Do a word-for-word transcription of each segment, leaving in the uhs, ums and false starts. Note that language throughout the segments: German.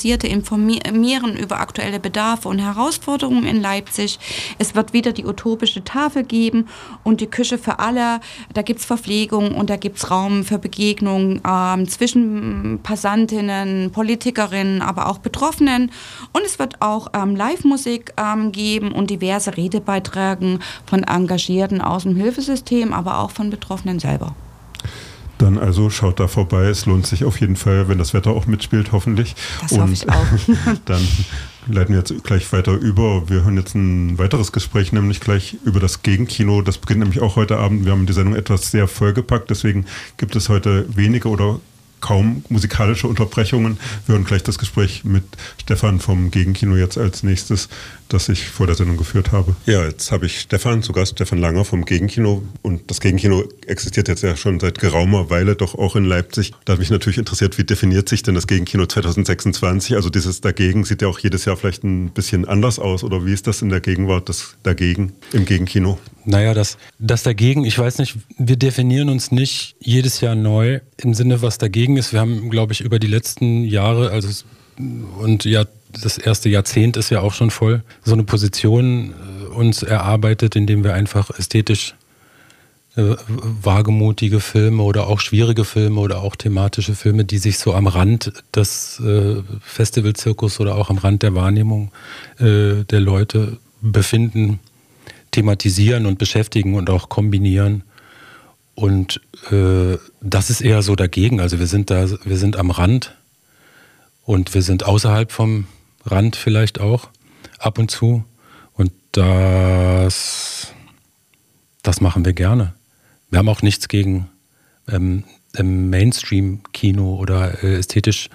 basierte Informieren über aktuelle Bedarfe und Herausforderungen in Leipzig. Es wird wieder die utopische Tafel geben und die Küche für alle. Da gibt es Verpflegung und da gibt es Raum für Begegnungen ähm, zwischen Passantinnen, Politikerinnen, aber auch Betroffenen. Und es wird auch ähm, Live-Musik ähm, geben und diverse Redebeiträge von Engagierten aus dem Hilfesystem, aber auch von Betroffenen selber. Dann also schaut da vorbei, es lohnt sich auf jeden Fall, wenn das Wetter auch mitspielt, hoffentlich. Das hoffe ich auch. Dann leiten wir jetzt gleich weiter über. Wir hören jetzt ein weiteres Gespräch, nämlich gleich über das Gegenkino. Das beginnt nämlich auch heute Abend. Wir haben die Sendung etwas sehr vollgepackt, deswegen gibt es heute wenige oder kaum musikalische Unterbrechungen. Wir hören gleich das Gespräch mit Stefan vom Gegenkino jetzt als nächstes, das ich vor der Sendung geführt habe. Ja, jetzt habe ich Stefan zu Gast, Stefan Langer vom Gegenkino. Und das Gegenkino existiert jetzt ja schon seit geraumer Weile, doch auch in Leipzig. Da hat mich natürlich interessiert, wie definiert sich denn das Gegenkino zwanzig sechsundzwanzig? Also dieses Dagegen sieht ja auch jedes Jahr vielleicht ein bisschen anders aus. Oder wie ist das in der Gegenwart, das Dagegen im Gegenkino? Naja, das, das Dagegen, ich weiß nicht, wir definieren uns nicht jedes Jahr neu im Sinne, was dagegen ist. Wir haben, glaube ich, über die letzten Jahre, also und ja, das erste Jahrzehnt ist ja auch schon voll, so eine Position äh, uns erarbeitet, indem wir einfach ästhetisch äh, wagemutige Filme oder auch schwierige Filme oder auch thematische Filme, die sich so am Rand des äh, Festivalzirkus oder auch am Rand der Wahrnehmung äh, der Leute befinden, thematisieren und beschäftigen und auch kombinieren. Und äh, das ist eher so dagegen. Also wir sind da, wir sind am Rand und wir sind außerhalb vom Rand vielleicht auch ab und zu. Und das, das machen wir gerne. Wir haben auch nichts gegen ähm, Mainstream-Kino oder äh, ästhetisch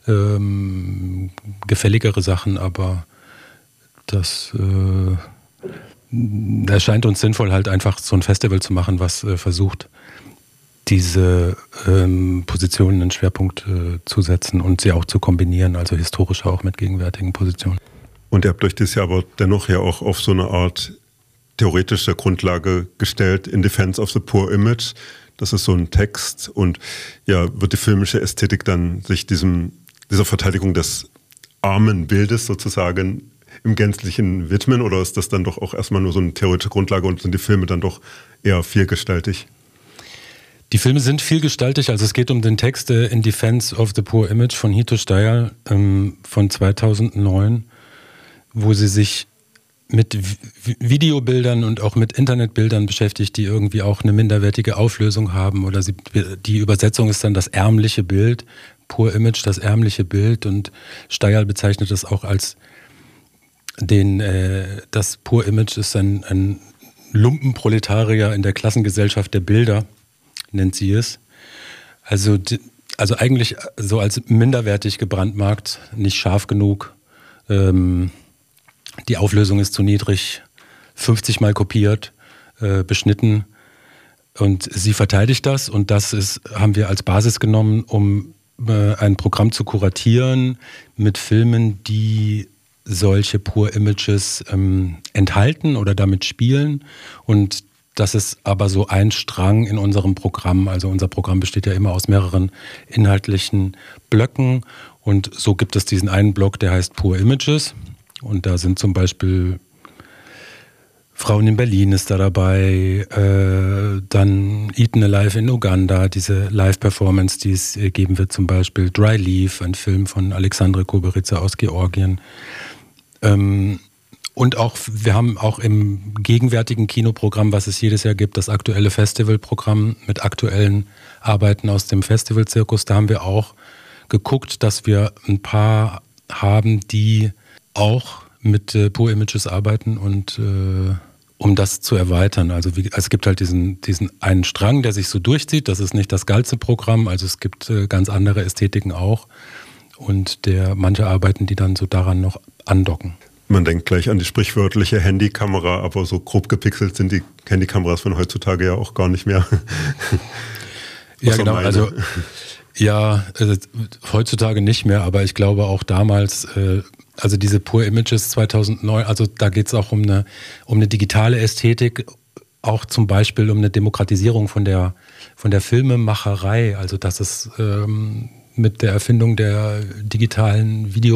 ähm, gefälligere Sachen, aber das äh, erscheint uns sinnvoll, halt einfach so ein Festival zu machen, was äh, versucht, diese ähm, Positionen in Schwerpunkt äh, zu setzen und sie auch zu kombinieren, also historisch auch mit gegenwärtigen Positionen. Und ihr habt euch dieses Jahr aber dennoch ja auch auf so eine Art theoretische Grundlage gestellt, In Defense of the Poor Image. Das ist so ein Text und ja, wird die filmische Ästhetik dann sich diesem, dieser Verteidigung des armen Bildes sozusagen im Gänzlichen widmen oder ist das dann doch auch erstmal nur so eine theoretische Grundlage und sind die Filme dann doch eher vielgestaltig? Die Filme sind vielgestaltig, also es geht um den Text äh, In Defense of the Poor Image von Hito Steyerl ähm, von zweitausendneun, wo sie sich mit v- Videobildern und auch mit Internetbildern beschäftigt, die irgendwie auch eine minderwertige Auflösung haben oder sie, die Übersetzung ist dann das ärmliche Bild, Poor Image, das ärmliche Bild und Steyerl bezeichnet das auch als den, äh, das Poor Image ist ein, ein Lumpenproletarier in der Klassengesellschaft der Bilder, nennt sie es. Also, also eigentlich so als minderwertig gebrandmarkt, nicht scharf genug. Ähm, die Auflösung ist zu niedrig, fünfzig Mal kopiert, äh, beschnitten. Und sie verteidigt das und das ist, haben wir als Basis genommen, um äh, ein Programm zu kuratieren mit Filmen, die solche Poor Images ähm, enthalten oder damit spielen. Und das ist aber so ein Strang in unserem Programm. Also unser Programm besteht ja immer aus mehreren inhaltlichen Blöcken. Und so gibt es diesen einen Block, der heißt Poor Images. Und da sind zum Beispiel Frauen in Berlin ist da dabei, äh, dann Eaten Alive in Uganda, diese Live-Performance, die es äh, geben wird, zum Beispiel Dry Leaf, ein Film von Alexandre Koberitzer aus Georgien. Ähm, und auch, wir haben auch im gegenwärtigen Kinoprogramm, was es jedes Jahr gibt, das aktuelle Festivalprogramm mit aktuellen Arbeiten aus dem Festivalzirkus, da haben wir auch geguckt, dass wir ein paar haben, die auch mit äh, Poor Images arbeiten und äh, um das zu erweitern. Also, wie, also es gibt halt diesen, diesen einen Strang, der sich so durchzieht. Das ist nicht das ganze Programm. Also es gibt äh, ganz andere Ästhetiken auch. Und der, manche arbeiten, die dann so daran noch andocken. Man denkt gleich an die sprichwörtliche Handykamera, aber so grob gepixelt sind die Handykameras von heutzutage ja auch gar nicht mehr. Ja, genau. Also ja, äh, heutzutage nicht mehr, aber ich glaube auch damals, äh, also diese Poor Images zweitausendneun, also da geht es auch um eine, um eine digitale Ästhetik, auch zum Beispiel um eine Demokratisierung von der, von der Filmemacherei, also dass es ähm, mit der Erfindung der digitalen Video